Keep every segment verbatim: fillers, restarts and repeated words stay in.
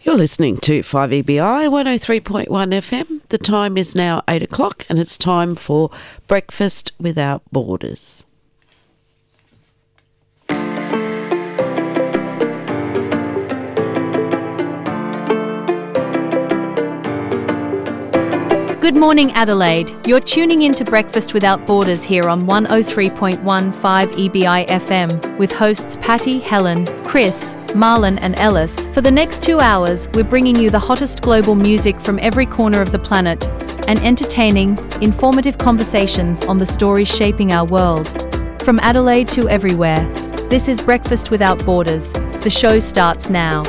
You're listening to five E B I one oh three point one F M. The time is now eight o'clock and it's time for Breakfast Without Borders. Good morning, Adelaide. You're tuning in to Breakfast Without Borders here on one oh three point one five E B I F M with hosts Patty, Helen, Chris, Marlon and Ellis. For the next two hours, we're bringing you the hottest global music from every corner of the planet and entertaining, informative conversations on the stories shaping our world. From Adelaide to everywhere, this is Breakfast Without Borders. The show starts now.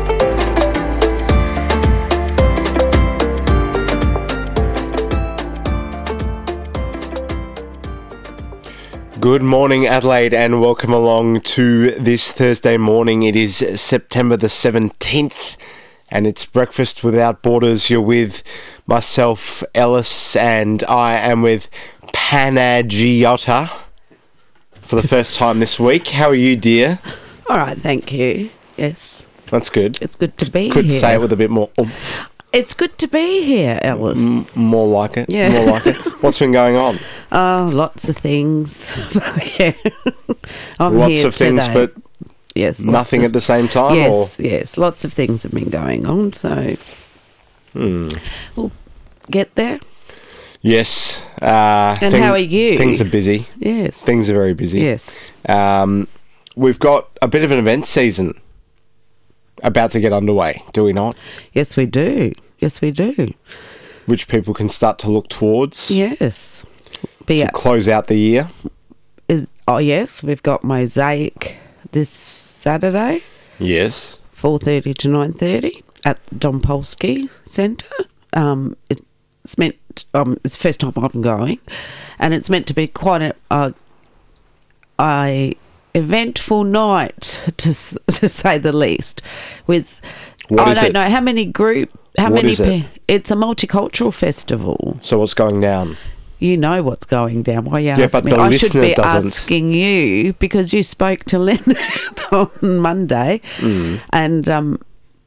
Good morning, Adelaide, and welcome along to this Thursday morning. It is September the seventeenth, and it's Breakfast Without Borders. You're with myself, Ellis, and I am with Panagiota for the first time this week. How are you, dear? All right, thank you. Yes. That's good. It's good to be Could here. say it with a bit more oomph. It's good to be here, Ellis. M- more like it. Yeah. More like it. What's been going on? Oh, lots of things. Yeah. I'm Lots here of things, today. but yes, lots nothing of- at the same time? Yes, Or? yes. Lots of things have been going on, so Hmm. we'll get there. Yes. Uh, And how are you? Things are busy. Yes. Things are very busy. Yes. Um, we've got a bit of an event season about to get underway, do we not? Yes, we do. Yes, we do. Which people can start to look towards Yes. Be to close out the year. is, oh, yes, we've got Mosaic this Saturday, Yes. four thirty to nine thirty at Dompolsky Centre. Um, it's meant, um, it's the first time I'm going, and it's meant to be quite a, a, a eventful night, to s- to say the least. With What I is don't it? know how many group, how What many. is it? pe- It's a multicultural festival. So what's going down? You know what's going down. Why you Yeah, ask but me? the I should listener be doesn't. asking you because you spoke to Leonard on Monday, Mm. and um,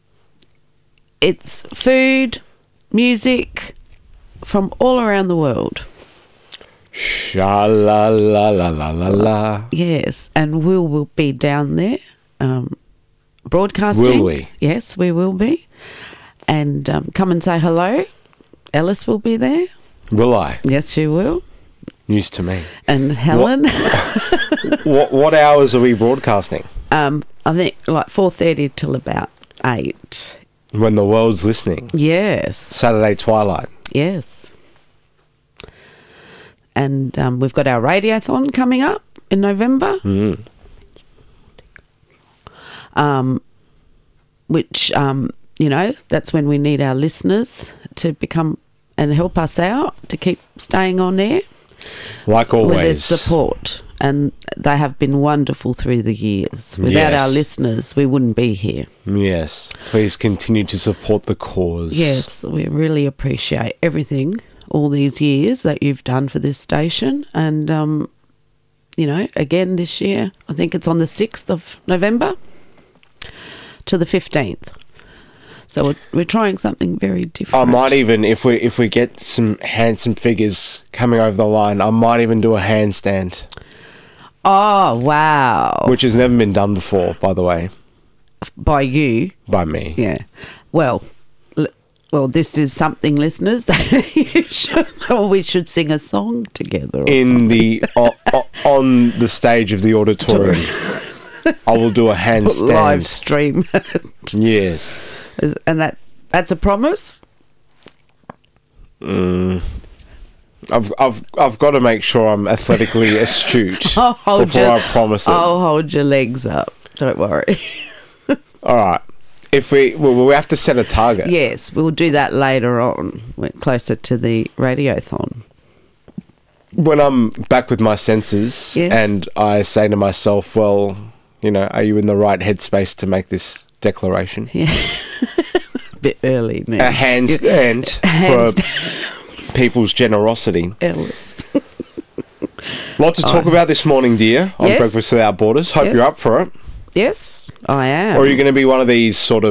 it's food, music from all around the world. Sha la la la la la la. Yes, and we will be down there um, broadcasting. Will we? Yes, we will be. And um, come and say hello. Ellis will be there. Will I? Yes, she will. News to me. And Helen. What what hours are we broadcasting? um, I think like four thirty till about eight. When the world's listening. Yes. Saturday twilight. Yes. And um, we've got our radiothon coming up in November, Mm. um, which, um, you know, that's when we need our listeners to become and help us out to keep staying on air Like with their always. support. And they have been wonderful through the years. Without Yes. our listeners, we wouldn't be here. Yes. Please continue to support the cause. Yes, we really appreciate everything, all these years that you've done for this station. And, um, you know, again this year, I think it's on the sixth of November to the fifteenth. So we're, we're trying something very I different. might even, if we if we get some handsome figures coming over the line, I might even do a handstand, Oh, wow. which has never been done before, by the way, By you. by me. Yeah. Well, l- well, this is something, listeners, that you should, or we should sing a song together. Or In the o, o, on the stage of the auditorium, I will do a handstand. live stream. Yes. Is- and that that's a promise? Mm. I've I've I've got to make sure I'm athletically astute I'll hold before your, I promise it. I'll hold your legs up. Don't worry. All right. If we well, we have to set a target. Yes, we'll do that later on. We're closer to the radiothon. When I'm back with my senses, Yes. and I say to myself, well, you know, are you in the right headspace to make this declaration? Yeah. A bit early now. A handstand Handstand. for people's generosity. Ellis. Lot to talk about this morning, dear, on Yes. Breakfast Without Borders. Hope Yes. you're up for it. Yes, I am. Or are you going to be one of these sort of